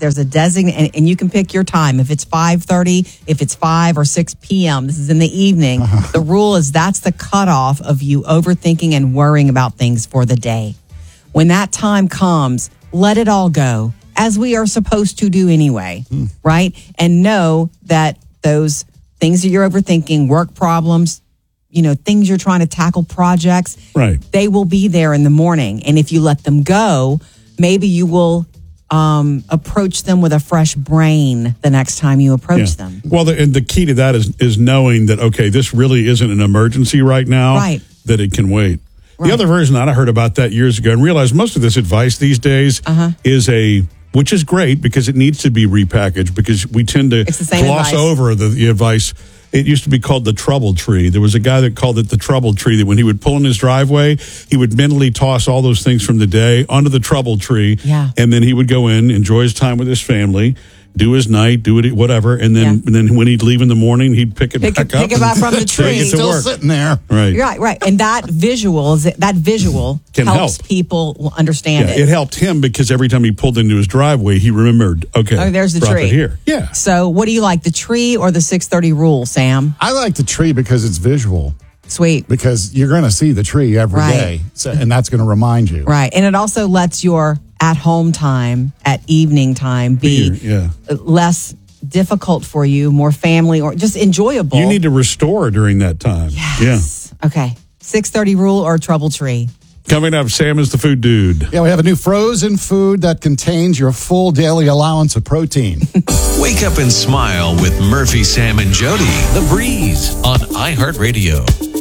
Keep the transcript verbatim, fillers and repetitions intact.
there's a designated, and, and you can pick your time. If it's five thirty, if it's five or six p.m., this is in the evening. Uh-huh. The rule is that's the cutoff of you overthinking and worrying about things for the day. When that time comes, let it all go, as we are supposed to do anyway, mm. right? And know that those things that you're overthinking, work problems, you know, things you're trying to tackle, projects, right? They will be there in the morning. And if you let them go, maybe you will um, approach them with a fresh brain the next time you approach yeah. them. Well, the, and the key to that is is knowing that, okay, this really isn't an emergency right now, right. that it can wait. Right. The other version that I heard about that years ago and realized most of this advice these days uh-huh. is a, which is great because it needs to be repackaged because we tend to gloss advice. over the, the advice. It used to be called the trouble tree. There was a guy that called it the trouble tree, that when he would pull in his driveway, he would mentally toss all those things from the day onto the trouble tree. Yeah. And then he would go in, enjoy his time with his family, do his night, do it, whatever. And then, yeah. and then when he'd leave in the morning, he'd pick it pick back it, up. Pick it back from the tree. It's still sitting there. Right. Right, right. And that visual, that visual Can helps help. people understand yeah, it. It helped him because every time he pulled into his driveway, he remembered, okay, oh, there's the drop tree. it here. Yeah. So what do you like, the tree or the six thirty rule, Sam? I like the tree because it's visual. Sweet. Because you're going to see the tree every right. day, so, and that's going to remind you. Right. And it also lets your at-home time, at evening time, be yeah. less difficult for you, more family, or just enjoyable. You need to restore during that time. Yes. Yeah. Okay. six thirty rule or trouble tree? Coming up, Sam is the food dude. Yeah, we have a new frozen food that contains your full daily allowance of protein. Wake up and smile with Murphy, Sam, and Jody. The Breeze on iHeartRadio.